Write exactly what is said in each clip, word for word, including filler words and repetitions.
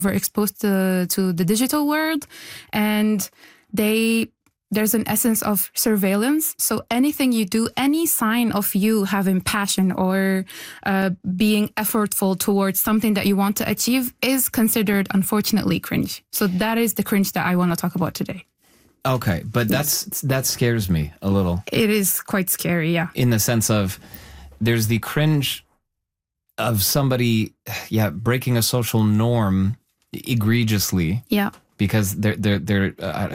were exposed to, to the digital world, and they there's an essence of surveillance. So anything you do, any sign of you having passion or uh, being effortful towards something that you want to achieve is considered, unfortunately, cringe. So that is the cringe that I want to talk about today. Okay, but that's yes. that scares me a little. It is quite scary, yeah. In the sense of there's the cringe of somebody, yeah, breaking a social norm egregiously. Yeah. Because they're they're they're uh,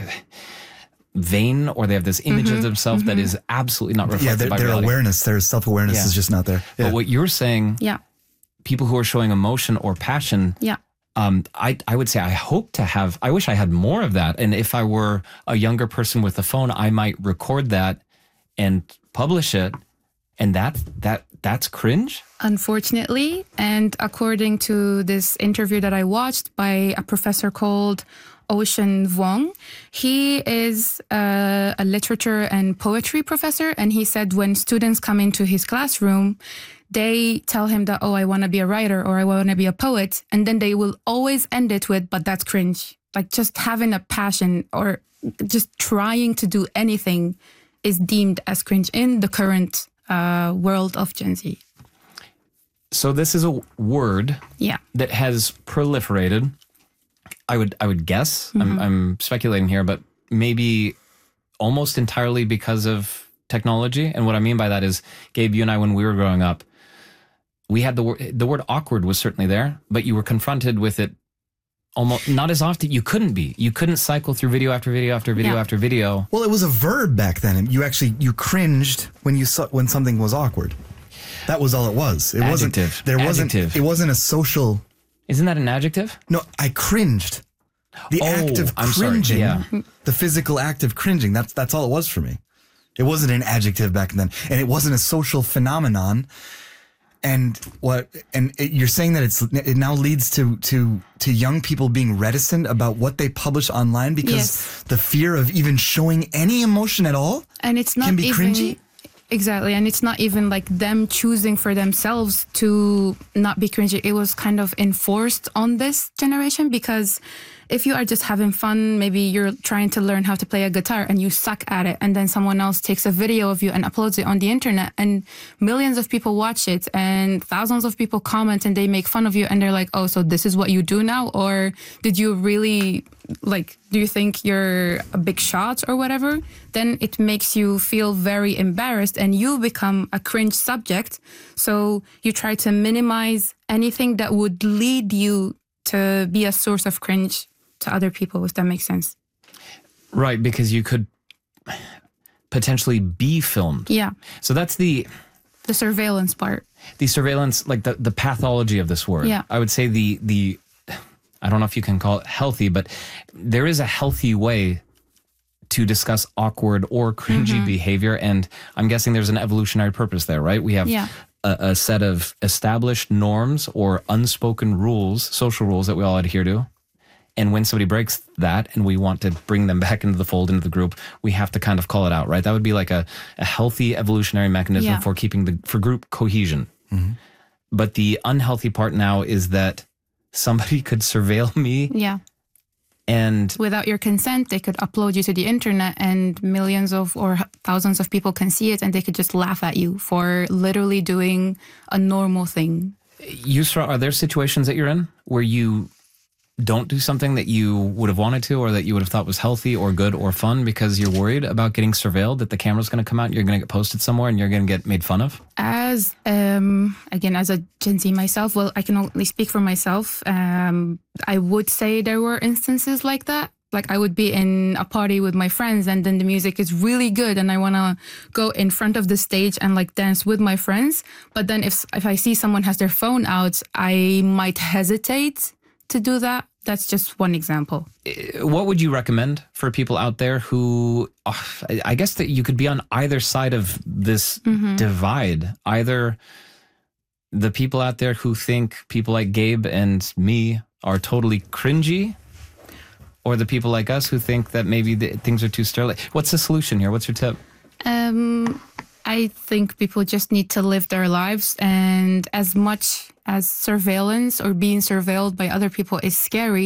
vain, or they have this image mm-hmm. of themselves mm-hmm. that is absolutely not reflected yeah, their, by their reality. awareness, their self-awareness yeah. is just not there. Yeah. But what you're saying, yeah, people who are showing emotion or passion, yeah. Um, I, I would say I hope to have, I wish I had more of that. And if I were a younger person with a phone, I might record that and publish it. And that, that, that's cringe? Unfortunately. And according to this interview that I watched by a professor called Ocean Vuong, he is uh, a literature and poetry professor. And he said when students come into his classroom, they tell him that, oh, I want to be a writer or I want to be a poet. And then they will always end it with, but that's cringe. Like just having a passion or just trying to do anything is deemed as cringe in the current uh, world of Gen Z. So this is a word yeah. that has proliferated. I would I would guess, mm-hmm. I'm, I'm speculating here, but maybe almost entirely because of technology. And what I mean by that is, Gabe, you and I, when we were growing up, we had the word, the word awkward was certainly there, but you were confronted with it almost not as often. You couldn't be. You couldn't cycle through video after video after video yeah. after video. Well, it was a verb back then. You actually, you cringed when you saw, when something was awkward. That was all it was. It adjective. wasn't, there wasn't, adjective. it wasn't a social. Isn't that an adjective? No, I cringed. The oh, act of I'm cringing, sorry. Yeah. the physical act of cringing, that's, that's all it was for me. It wasn't an adjective back then, and it wasn't a social phenomenon. And what? And it, you're saying that it's it now leads to to to young people being reticent about what they publish online because yes. the fear of even showing any emotion at all, and it's not can be even, cringy. Exactly, and it's not even like them choosing for themselves to not be cringy. It was kind of enforced on this generation because if you are just having fun, maybe you're trying to learn how to play a guitar and you suck at it, and then someone else takes a video of you and uploads it on the internet, and millions of people watch it, and thousands of people comment, and they make fun of you, and they're like, oh, so this is what you do now? Or did you really, like, do you think you're a big shot or whatever? Then it makes you feel very embarrassed, and you become a cringe subject. So you try to minimize anything that would lead you to be a source of cringe to other people, if that makes sense. Right, because you could potentially be filmed. Yeah. So that's the... The surveillance part. The surveillance, like the, the pathology of this word. Yeah. I would say the, the, I don't know if you can call it healthy, but there is a healthy way to discuss awkward or cringy mm-hmm. behavior. And I'm guessing there's an evolutionary purpose there, right? We have yeah. a, a set of established norms or unspoken rules, social rules that we all adhere to. And when somebody breaks that and we want to bring them back into the fold, into the group, we have to kind of call it out, right? That would be like a, a healthy evolutionary mechanism yeah. for keeping the, for group cohesion. Mm-hmm. But the unhealthy part now is that somebody could surveil me. Yeah. And without your consent, they could upload you to the internet and millions of or thousands of people can see it, and they could just laugh at you for literally doing a normal thing. Yusra, are there situations that you're in where you don't do something that you would have wanted to, or that you would have thought was healthy or good or fun because you're worried about getting surveilled, that the camera's going to come out and you're going to get posted somewhere and you're going to get made fun of? As, um, again, as a Gen Z myself, well, I can only speak for myself. Um, I would say there were instances like that. Like I would be in a party with my friends and then the music is really good and I want to go in front of the stage and like dance with my friends. But then if if I see someone has their phone out, I might hesitate to do that. That's just one example. What would you recommend for people out there who, oh, I guess that you could be on either side of this mm-hmm. divide, either the people out there who think people like Gabe and me are totally cringy, or the people like us who think that maybe the, things are too sterling. What's the solution here? What's your tip? Um, I think people just need to live their lives, and as much as surveillance or being surveilled by other people is scary,